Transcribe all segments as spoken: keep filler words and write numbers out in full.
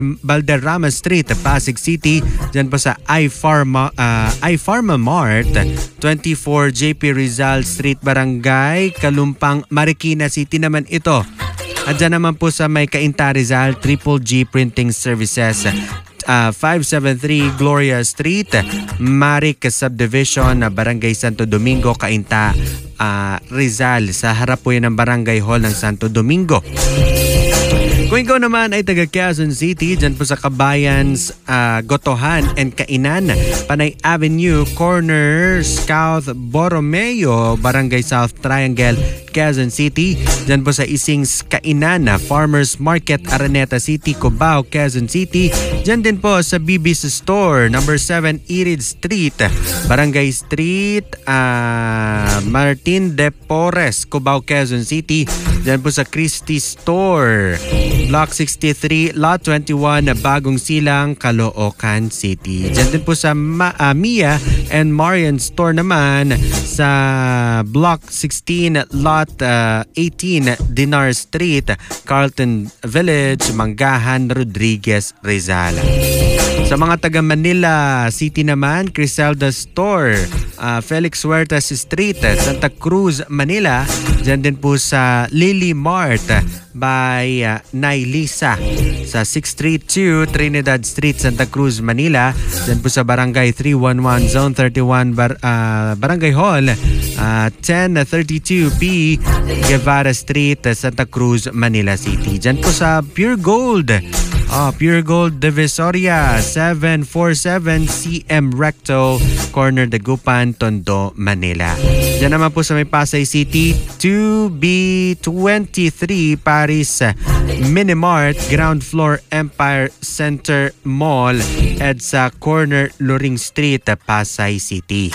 Valderrama Street, Pasig City. Diyan po sa iPharma, uh, iPharma Mart, twenty-four J P Rizal Street, Barangay Kalumpang, Marikina City naman ito. At dyan naman po sa may Cainta Rizal, Triple G Printing Services, uh, five seventy-three Gloria Street, Maric Subdivision, Barangay Santo Domingo, Cainta, uh, Rizal. Sa harap po yan ng Barangay Hall ng Santo Domingo. Kung ikaw naman ay taga Quezon City, dyan po sa Kabayans, uh, Gotohan and Kainan, Panay Avenue, Corner, South Borromeo, Barangay South Triangle, Quezon City. Dyan po sa Isings, Kainan, Farmers Market, Araneta City, Cubao, Quezon City. Dyan din po sa B B's Store, number seven Irid Street, Barangay Street, uh, Martin de Porres, Cubao, Quezon City. Dyan po sa Christie Store, Block sixty-three, Lot twenty-one, Bagong Silang, Caloocan City. Diyan din po sa Ma- uh, Mia and Marian Store naman sa Block sixteen, Lot uh, eighteen, Dinar Street, Carlton Village, Manggahan, Rodriguez, Rizal. Sa mga taga Manila City naman, Criselda Store, uh, Felix Huertas Street, Santa Cruz, Manila. Diyan din po sa Lily Mart by uh, Nailisa sa six thirty-two Trinidad Street, Santa Cruz, Manila. Diyan po sa Barangay three eleven, Zone thirty-one, Bar, uh, Barangay Hall, uh, ten thirty-two B Guevara Street, Santa Cruz, Manila City. Diyan po sa Pure Gold, Oh, Pure Gold Divisoria, seven forty-seven C M Recto, Corner Dagupan, Tondo, Manila. Diyan naman po sa may Pasay City, two B twenty-three Paris Minimart, ground floor Empire Center Mall, EDSA Corner Loring Street, Pasay City.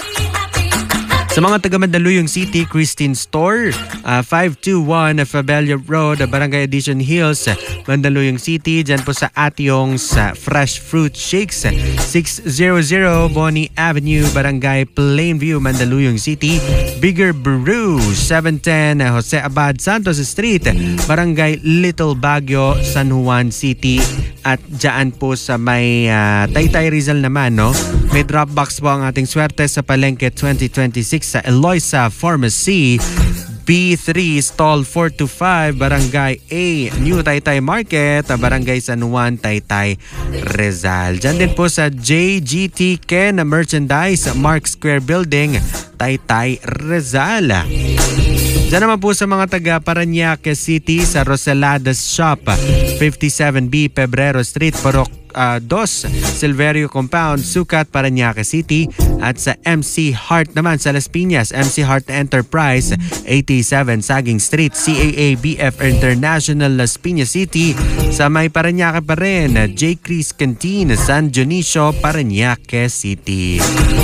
Sa mga taga Mandaluyong City, Christine Store, uh, five twenty-one Fabella Road, Barangay Edition Hills, Mandaluyong City. Diyan po sa Atyong's uh, Fresh Fruit Shakes, six hundred Bonnie Avenue, Barangay Plainview, Mandaluyong City. Bigger Brew, seven ten Jose Abad Santos Street, Barangay Little Baguio, San Juan City. At dyan po sa may uh, Taytay Rizal naman, no? May Dropbox po ang ating swerte sa Palengke twenty twenty-six sa Eloisa Pharmacy, B three Stall four two five, Barangay A, New Taytay Market, Barangay San Juan, Taytay, Rizal. Diyan din po sa J G T Ken Merchandise, Mark Square Building, Taytay, Rizal. Diyan naman po sa mga taga Parañaque City sa Roseladas Shop, fifty-seven B Pebrero Street, Porok uh, two, Silverio Compound, Sucat, Parañaque City. At sa M C Hart naman sa Las Piñas, M C Hart Enterprise, eighty-seven Saging Street, C A A B F International, Las Piñas City. Sa may Parañaque pa rin, J. Chris Canteen, San Dionisio, Parañaque City.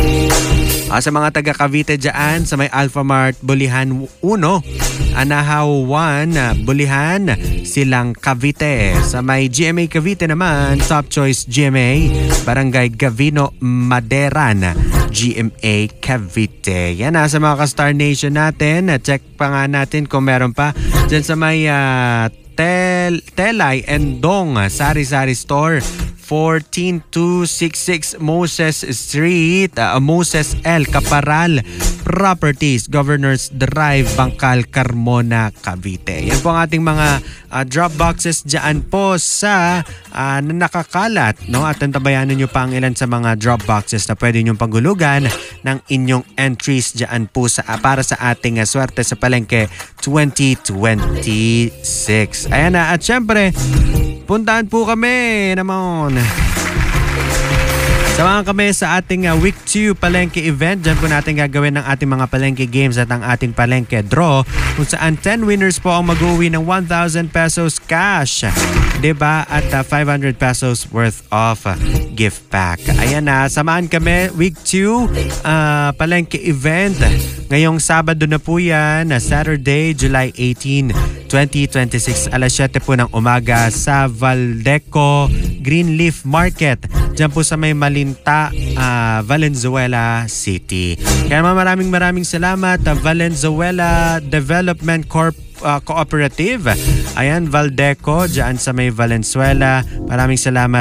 Uh, sa mga taga Cavite dyan, sa may Alphamart Bulihan one, Anahaw one, Bulihan, Silang Cavite. Sa may G M A Cavite naman, Top Choice G M A, Barangay Gavino, Maderan, G M A Cavite. Yan na sa mga ka-Star Nation natin. Check pa nga natin kung meron pa. Dyan sa may uh, Tel Telay and Dong Sari Sari Store, fourteen two sixty-six Moses Street, uh, Moses L. Caparal Properties, Governors Drive, Bangkal, Carmona, Cavite. Yan po ang ating mga uh, drop boxes dyan po sa uh, nakakalat, no? At antabayanan nyo pa ang ilan sa mga drop boxes na pwede nyong paghulugan ng inyong entries dyan po sa, uh, para sa ating uh, swerte sa Palengke twenty twenty-six. Ayan na, at syempre, puntahan po kami naman. Samahan kami sa ating uh, Week two Palengke event. Diyan po natin gagawin ng ating mga Palengke games at ang ating Palengke draw, kung saan ten winners po ang mag-uwi ng one thousand pesos cash, diba? At uh, five hundred pesos worth of uh, gift pack. Ayan na, samahan kami Week two uh, Palengke event. Ngayong Sabado na po yan, na Saturday, July eighteenth, twenty twenty-six, alas siyete po ng umaga sa Valdeco Greenleaf Market. Diyan po sa may Malinta, uh, Valenzuela City. Kaya maraming maraming salamat, uh, Valenzuela Development Corp uh, Cooperative. Ayan, Valdeco, dyan sa may Valenzuela. Maraming salamat